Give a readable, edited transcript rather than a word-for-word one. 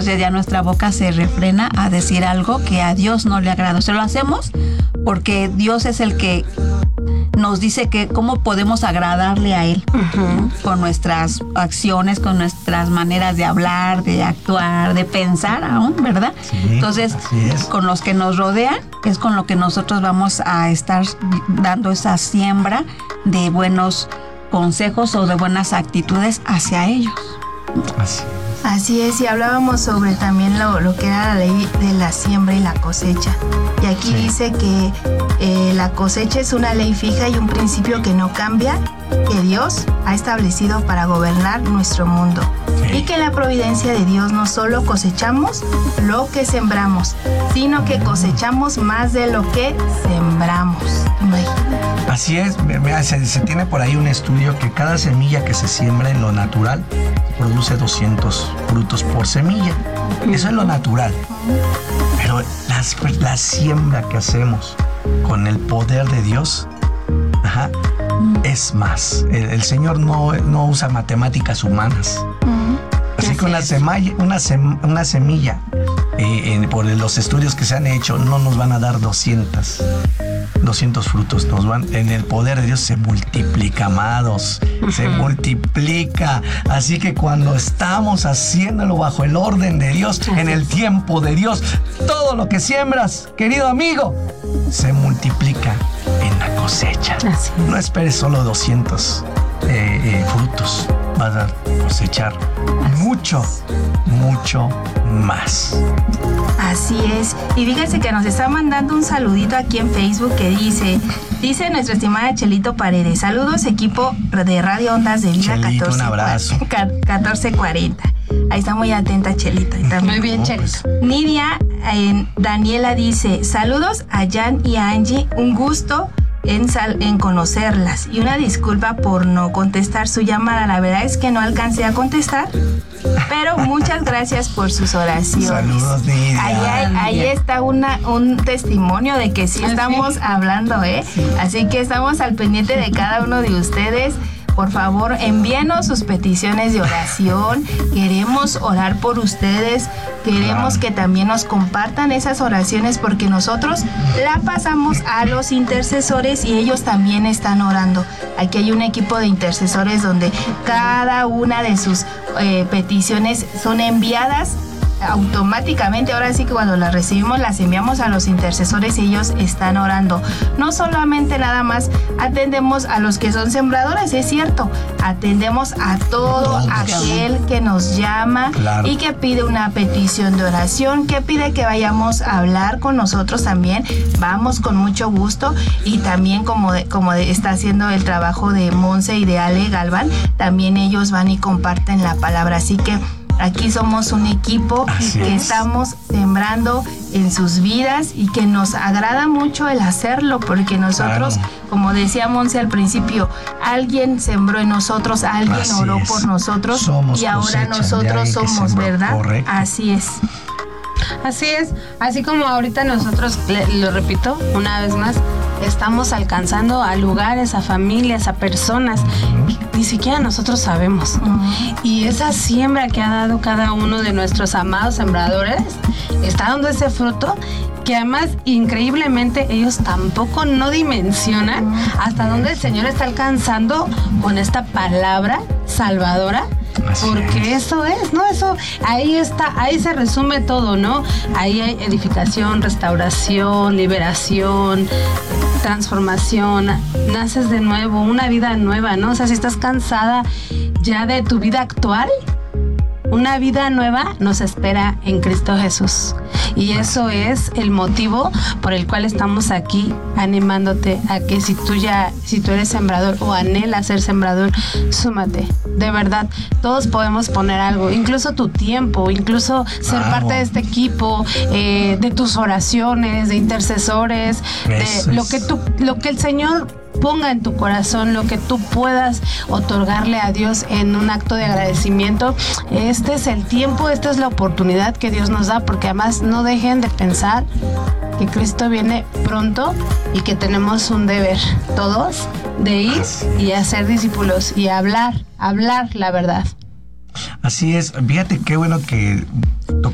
entonces ya nuestra boca se refrena a decir algo que a Dios no le agrada. O sea, lo hacemos porque Dios es el que nos dice que cómo podemos agradarle a Él, ¿no? Con nuestras acciones, con nuestras maneras de hablar, de actuar, de pensar aún, ¿verdad? Sí, entonces, con los que nos rodean es con lo que nosotros vamos a estar dando esa siembra de buenos consejos o de buenas actitudes hacia ellos. Así es, y hablábamos sobre también lo que era la ley de la siembra y la cosecha. Y aquí dice que la cosecha es una ley fija y un principio que no cambia, que Dios ha establecido para gobernar nuestro mundo. Y que en la providencia de Dios no solo cosechamos lo que sembramos, sino que cosechamos más de lo que sembramos. Imagínate. Así es, se tiene por ahí un estudio que cada semilla que se siembra en lo natural produce 200 frutos por semilla. Eso es lo natural. Pero la siembra que hacemos con el poder de Dios, es más. El Señor no usa matemáticas humanas. Así que una semilla por los estudios que se han hecho, no nos van a dar 200 frutos. En el poder de Dios se multiplica, amados. Se multiplica. Así que cuando estamos haciéndolo bajo el orden de Dios, en el tiempo de Dios, todo lo que siembras, querido amigo, se multiplica en la cosecha. No esperes solo 200 frutos. Vas a cosechar mucho más. Así es. Y fíjense que nos está mandando un saludito aquí en Facebook que dice nuestra estimada Chelito Paredes: saludos, equipo de Radio Ondas de Vida. Chelito, un abrazo. 1440. Ahí está muy atenta Chelito. Muy bien, Chelito. Nidia Daniela dice: saludos a Jan y a Angie, un gusto en conocerlas y una disculpa por no contestar su llamada. La verdad es que no alcancé a contestar, pero muchas gracias por sus oraciones. Saludos, Nidia. Ahí está un testimonio de que sí estamos hablando, Así que estamos al pendiente de cada uno de ustedes. Por favor, envíenos sus peticiones de oración. Queremos orar por ustedes. Queremos que también nos compartan esas oraciones, porque nosotros la pasamos a los intercesores y ellos también están orando. Aquí hay un equipo de intercesores donde cada una de sus peticiones son enviadas automáticamente. Ahora sí que cuando las recibimos las enviamos a los intercesores y ellos están orando. No solamente nada más atendemos a los que son sembradores, es cierto, atendemos a todo aquel que nos llama y que pide una petición de oración, que pide que vayamos a hablar con nosotros también. Vamos con mucho gusto, y también como está haciendo el trabajo de Monse y de Ale Galván, también ellos van y comparten la palabra. Así que aquí somos un equipo que estamos sembrando en sus vidas y que nos agrada mucho el hacerlo, porque nosotros, como decía Monse al principio, alguien sembró en nosotros, alguien oró por nosotros, somos y ahora nosotros somos, ¿verdad? Correcto. Así es. Así es, así como ahorita nosotros, lo repito una vez más, estamos alcanzando a lugares, a familias, a personas que ni siquiera nosotros sabemos. Y esa siembra que ha dado cada uno de nuestros amados sembradores está dando ese fruto, que además increíblemente ellos tampoco no dimensionan hasta dónde el Señor está alcanzando con esta palabra salvadora. Porque eso es, ¿no? Eso, ahí está, ahí se resume todo, ¿no? Ahí hay edificación, restauración, liberación, transformación, naces de nuevo, una vida nueva, ¿no? O sea, si estás cansada ya de tu vida actual, una vida nueva nos espera en Cristo Jesús. Y eso es el motivo por el cual estamos aquí animándote a que si tú eres sembrador o anhelas ser sembrador, súmate. De verdad, todos podemos poner algo, incluso tu tiempo, incluso ser parte de este equipo, de tus oraciones, de intercesores, de lo que el Señor ponga en tu corazón, lo que tú puedas otorgarle a Dios en un acto de agradecimiento. Este es el tiempo, esta es la oportunidad que Dios nos da, porque además no dejen de pensar que Cristo viene pronto y que tenemos un deber todos de ir y hacer discípulos y hablar la verdad. Así es, fíjate qué bueno que